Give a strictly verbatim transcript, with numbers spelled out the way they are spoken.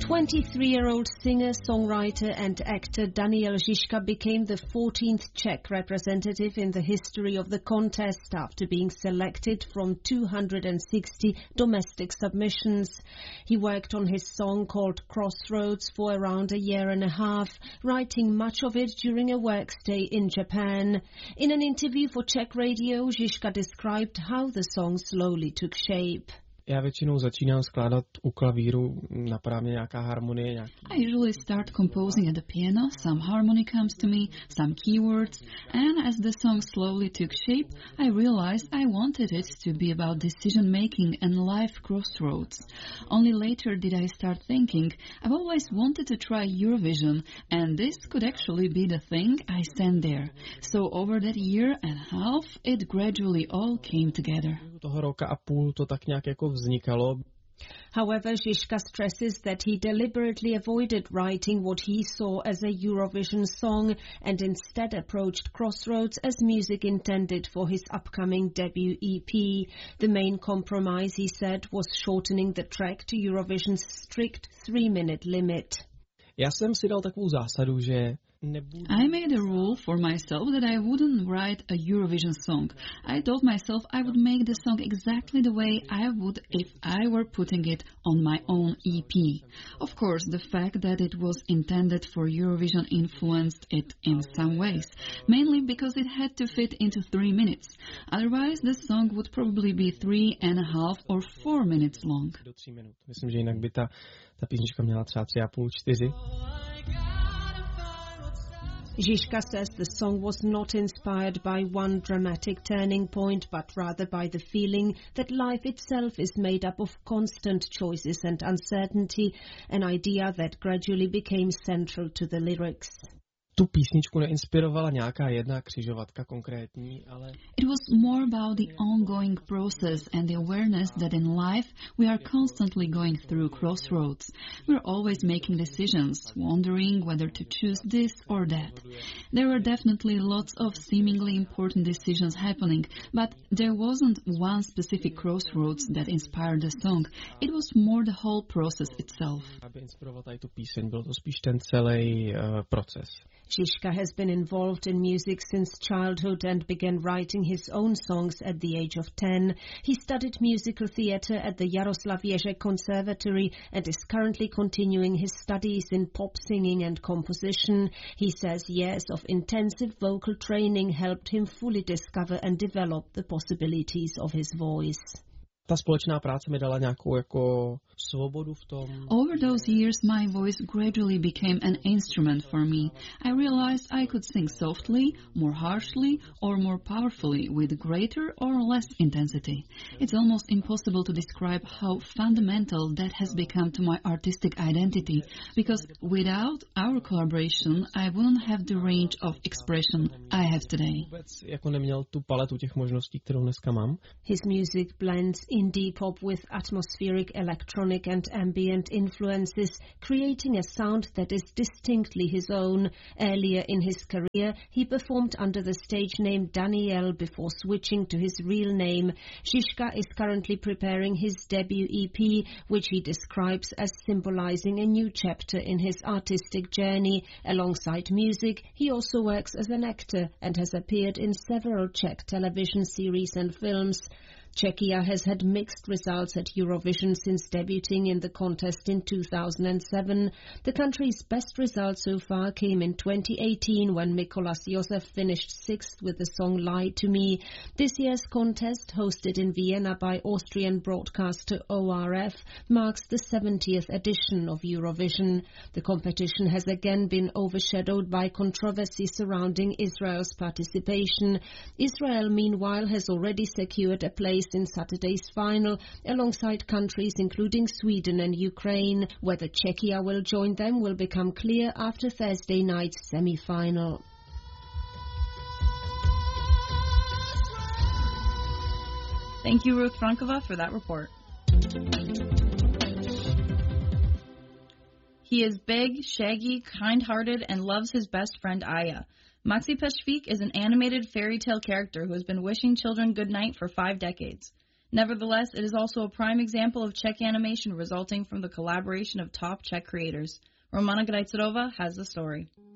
twenty-three-year-old singer, songwriter and actor Daniel Žižka became the fourteenth Czech representative in the history of the contest after being selected from two hundred sixty domestic submissions. He worked on his song called Crossroads for around a year and a half, writing much of it during a work stay in Japan. In an interview for Czech Radio, Žižka described how the song slowly took shape. Já většinou začínám skládat u klavíru, napadá mě nějaká harmonie. Nějaký... I usually start composing at the piano, some harmony comes to me, some keywords, and as the song slowly took shape, I realized I wanted it to be about decision making and life crossroads. Only later did I start thinking, I've always wanted to try Eurovision, and this could actually be the thing I sent there. So over that year and a half, it gradually all came together. Toho roka a půl to tak nějak jako vznikalo. However, Žižka stresses that he deliberately avoided writing what he saw as a Eurovision song and instead approached Crossroads as music intended for his upcoming debut E P. The main compromise, he said, was shortening the track to Eurovision's strict three-minute limit. Já jsem si dal takovou zásadu, že I made a rule for myself that I wouldn't write a Eurovision song. I told myself I would make the song exactly the way I would if I were putting it on my own E P. Of course, the fact that it was intended for Eurovision influenced it in some ways, mainly because it had to fit into three minutes. Otherwise, the song would probably be three and a half or four minutes long. Myslím, že jinak by ta, ta písnička měla třeba tři a půl, čtyři. Žižka says the song was not inspired by one dramatic turning point, but rather by the feeling that life itself is made up of constant choices and uncertainty, an idea that gradually became central to the lyrics. Tu písničku neinspirovala nějaká jedna křižovatka konkrétní, ale... It was more about the ongoing process and the awareness that in life we are constantly going through crossroads. We're always making decisions, wondering whether to choose this or that. There were definitely lots of seemingly important decisions happening, but there wasn't one specific crossroads that inspired the song. It was more the whole process itself. Aby inspiroval tady tu píseň, byl to spíš ten celý uh, proces. Žižka has been involved in music since childhood and began writing his own songs at the age of ten. He studied musical theatre at the Jaroslav Ježek Conservatory and is currently continuing his studies in pop singing and composition. He says years of intensive vocal training helped him fully discover and develop the possibilities of his voice. Ta společná práce mi dala nějakou jako svobodu v tom. Over those years, my voice gradually became an instrument for me. I realized I could sing softly, more harshly, or more powerfully with greater or less intensity. It's almost impossible to describe how fundamental that has become to my artistic identity, because without our collaboration, I wouldn't have the range of expression I have today. Vůbec jako neměl tu paletu těch možností, kterou dneska mám. His music blends indie pop with atmospheric electronic and ambient influences, creating a sound that is distinctly his own. Earlier in his career, he performed under the stage name Daniel before switching to his real name. Žižka is currently preparing his debut E P, which he describes as symbolizing a new chapter in his artistic journey. Alongside music, he also works as an actor and has appeared in several Czech television series and films. Czechia has had mixed results at Eurovision since debuting in the contest in two thousand seven. The country's best result so far came in twenty eighteen when Mikolas Josef finished sixth with the song Lie to Me. This year's contest, hosted in Vienna by Austrian broadcaster O R F, marks the seventieth edition of Eurovision. The competition has again been overshadowed by controversy surrounding Israel's participation. Israel, meanwhile, has already secured a place in Saturday's final, alongside countries including Sweden and Ukraine. Whether Czechia will join them will become clear after Thursday night's semi-final. Thank you, Ruth Frankova, for that report. He is big, shaggy, kind-hearted, and loves his best friend Aya. Maxi Peshvik is an animated fairy tale character who has been wishing children good night for five decades. Nevertheless, it is also a prime example of Czech animation resulting from the collaboration of top Czech creators. Romana Grajcerova has the story.